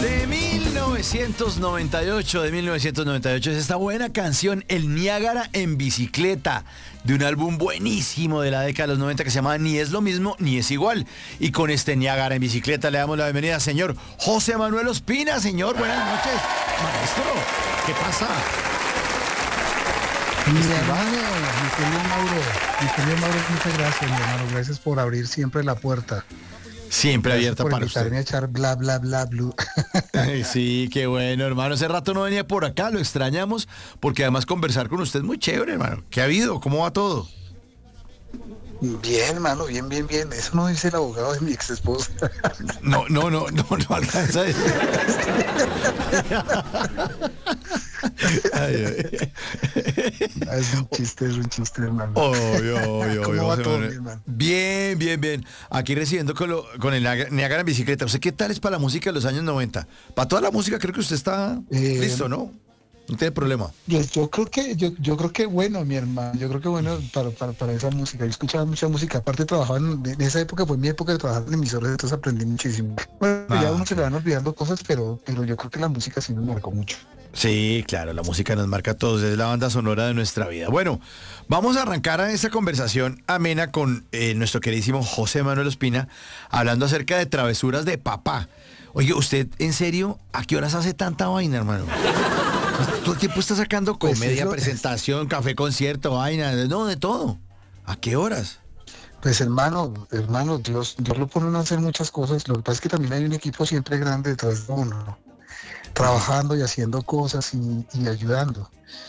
De 1998 es esta buena canción, El Niágara en bicicleta, de un álbum buenísimo de la década de los 90 que se llama Ni es lo mismo, ni es igual. Y con este Niágara en bicicleta le damos la bienvenida, señor José Manuel Ospina. Señor, buenas noches. Maestro, ¿qué pasa? Mi querido Mauro, muchas gracias, mi hermano. Gracias por abrir siempre la puerta. Siempre Gracias abierta por para usted. invitarme a echar bla, bla, bla, blu. Ay, sí, qué bueno, hermano. Hace rato no venía por acá, lo extrañamos, porque además conversar con usted es muy chévere, hermano. ¿Qué ha habido? ¿Cómo va todo? Bien, hermano, bien, bien, bien. Eso no dice el abogado de mi ex esposa. No alcanza a decir. Ay, ay. Es un chiste, hermano. Obvio, ¿Cómo va José todo, Manuel. mi hermano? Bien. Aquí recibiendo con el Niágara en bicicleta. ¿Usted qué tal es para la música de los años 90? Para toda la música creo que usted está listo, ¿no? No tiene problema. Yo creo que bueno, mi hermano, yo creo que bueno para esa música. Yo escuchaba mucha música, aparte trabajaba en esa época, fue mi época de trabajar en emisoras, entonces aprendí muchísimo. Bueno, ya a uno se le van olvidando cosas, pero yo creo que la música sí me marcó mucho. Sí, claro, la música nos marca a todos, es la banda sonora de nuestra vida. Bueno, vamos a arrancar a esta conversación amena con nuestro queridísimo José Manuel Ospina, hablando acerca de travesuras de papá. Oye, ¿usted en serio a qué horas hace tanta vaina, hermano? Todo el tiempo está sacando Pues comedia, eso, presentación, café, concierto, vaina, no, de todo. ¿A qué horas? Pues hermano, Dios lo pone a uno a hacer muchas cosas. Lo que pasa es que también hay un equipo siempre grande detrás de uno, ¿no? Trabajando y haciendo cosas y ayudando.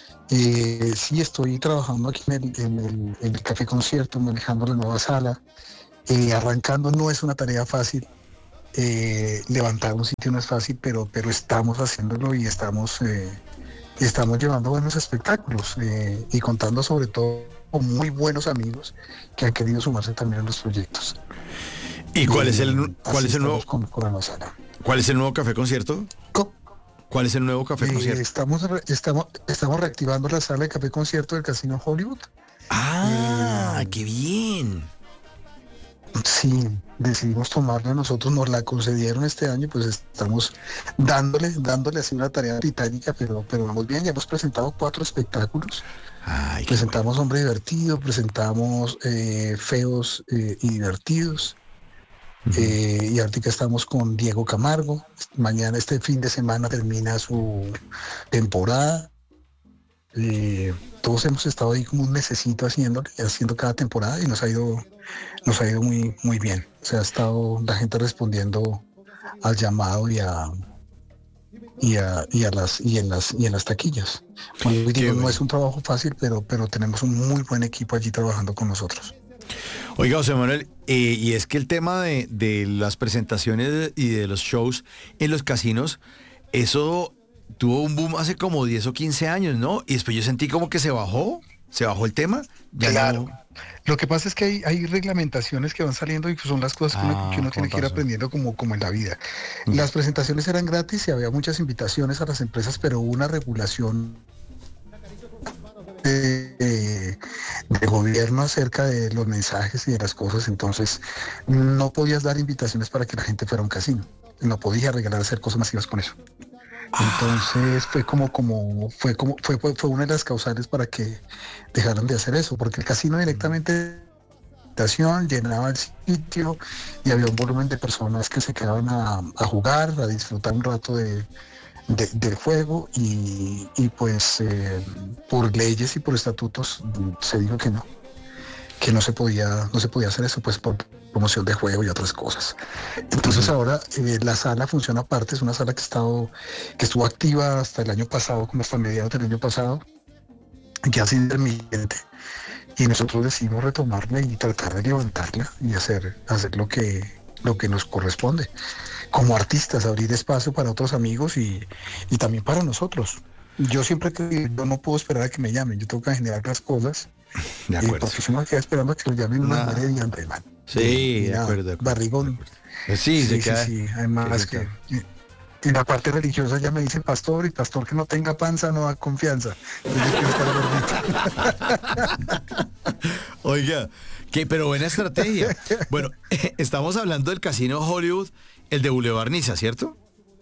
Sí, estoy trabajando aquí en el Café Concierto, manejando la nueva sala. Arrancando no es una tarea fácil. Levantar un sitio no es fácil, pero estamos haciéndolo y estamos llevando buenos espectáculos y contando sobre todo con muy buenos amigos que han querido sumarse también a los proyectos. ¿Y cuál es el con la nueva sala. cuál es el nuevo café concierto? Co- ¿Cuál es el nuevo café concierto? Estamos reactivando la sala de Café Concierto del Casino Hollywood. Qué bien. Sí, decidimos tomarla nosotros, nos la concedieron este año, pues estamos dándole así una tarea titánica, pero vamos bien, ya hemos presentado 4 espectáculos. Ay, qué Presentamos Hombre Divertido, presentamos Feos y Divertidos, y ahorita estamos con Diego Camargo. Mañana, este fin de semana, termina su temporada. Todos hemos estado ahí como un mesecito haciendo cada temporada y nos ha ido muy, muy bien. O sea, ha estado la gente respondiendo al llamado y en las taquillas. Bueno, digo, no es un trabajo fácil, pero tenemos un muy buen equipo allí trabajando con nosotros. Oiga, José Manuel, y es que el tema de las presentaciones y de los shows en los casinos, eso tuvo un boom hace como 10 o 15 años, ¿no? Y después yo sentí como que se bajó el tema. Ya Claro. no. Lo que pasa es que hay reglamentaciones que van saliendo y que son las cosas que uno tiene que ir razón. aprendiendo como en la vida. Las presentaciones eran gratis y había muchas invitaciones a las empresas, pero hubo una regulación de gobierno acerca de los mensajes y de las cosas, entonces no podías dar invitaciones para que la gente fuera a un casino, no podías regalar hacer cosas masivas con eso. Entonces fue una de las causales para que dejaran de hacer eso, porque el casino directamente llenaba el sitio y había un volumen de personas que se quedaban a jugar, a disfrutar un rato del juego y pues por leyes y por estatutos se dijo que no se podía hacer eso, pues por promoción de juego y otras cosas. Entonces ahora la sala funciona aparte, es una sala que estuvo activa hasta el año pasado, como hasta mediados del año pasado, que ha sido intermitente, y nosotros decidimos retomarla y tratar de levantarla y hacer lo que nos corresponde. Como artistas, abrir espacio para otros amigos y también para nosotros. Yo siempre yo no puedo esperar a que me llamen, yo tengo que generar las cosas. De acuerdo. Porque si uno queda esperando a que lo llamen, uno muere de hambre, man. Sí, de nada, acuerdo. barrigón. Sí, se queda. Sí. Además que en la parte religiosa ya me dicen pastor, y pastor que no tenga panza no da confianza. Entonces yo quiero estar gordito. Oiga, pero buena estrategia. Bueno, estamos hablando del Casino Hollywood, el de Boulevard Niza, ¿cierto?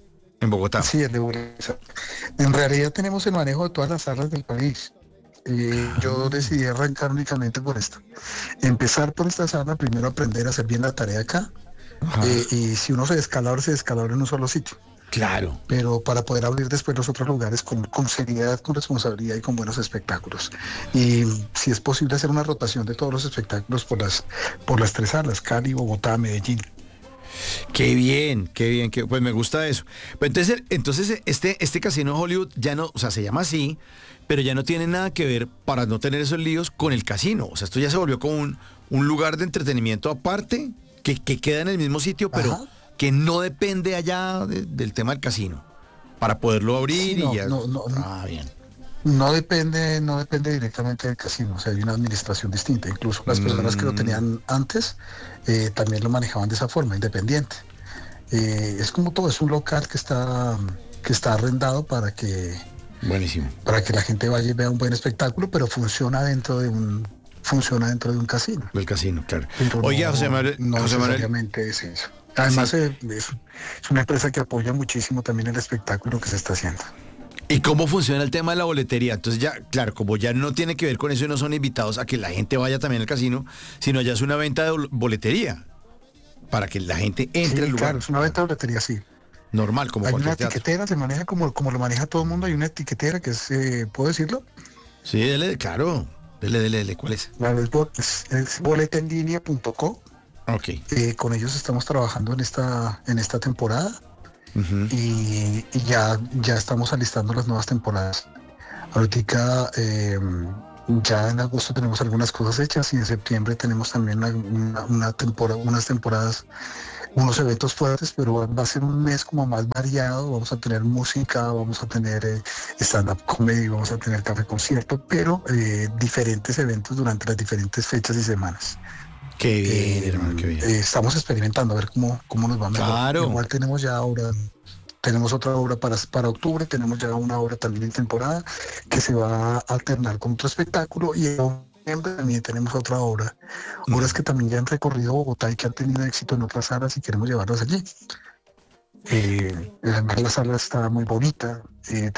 en Bogotá. Sí, el de Bogotá. En realidad tenemos el manejo de todas las salas del país. Yo decidí arrancar únicamente por esta. Empezar por esta sala, primero aprender a hacer bien la tarea acá. Ajá. Y si uno se descalabra en un solo sitio. Claro. Pero para poder abrir después los otros lugares con seriedad, con responsabilidad y con buenos espectáculos. Y si es posible hacer una rotación de todos los espectáculos por las tres salas, Cali, Bogotá, Medellín. Qué bien, pues me gusta eso. Pero entonces este casino Hollywood ya no, o sea, se llama así, pero ya no tiene nada que ver, para no tener esos líos, con el casino. O sea, esto ya se volvió como un lugar de entretenimiento aparte, que queda en el mismo sitio, pero Ajá. que no depende allá del tema del casino, para poderlo Sí, abrir y no, ya. no, no, Ah, bien. no depende directamente del casino, o sea, hay una administración distinta. Incluso las personas que lo Mm, tenían antes también lo manejaban de esa forma, independiente. Es como todo, es un local que está arrendado buenísimo. para que la gente vaya y vea un buen espectáculo, pero funciona dentro de un casino, Del casino, claro. pero Oiga, no José Manuel, necesariamente es eso. sí. Además, es una empresa que apoya muchísimo también el espectáculo que se está haciendo. ¿Y cómo funciona el tema de la boletería? Entonces ya, claro, como ya no tiene que ver con eso y no son invitados a que la gente vaya también al casino, sino ya es una venta de boletería para que la gente entre al Sí, lugar. claro, es una venta de boletería, sí. Normal, como Hay una cualquier teatro. etiquetera, se maneja como lo maneja todo el mundo, hay una etiquetera que es, ¿puedo decirlo? Sí, dele, claro. Dele, ¿cuál es? La es boletenlinea.co. Ok. Con ellos estamos trabajando en esta temporada Ujú. y ya estamos alistando las nuevas temporadas. Ahorita ya en agosto tenemos algunas cosas hechas y en septiembre tenemos también unas temporadas, unos eventos fuertes, pero va a ser un mes como más variado. Vamos a tener música, vamos a tener stand-up comedy, vamos a tener café concierto, pero diferentes eventos durante las diferentes fechas y semanas. Qué bien, hermano, qué bien. Estamos experimentando a ver cómo nos va mejor. Claro. Igual tenemos ya ahora, tenemos otra obra para octubre, tenemos ya una obra también en temporada que se va a alternar con otro espectáculo y en noviembre también tenemos otra obra. Obras que también ya han recorrido Bogotá y que han tenido éxito en otras salas y queremos llevarlas allí. Además la sala está muy bonita,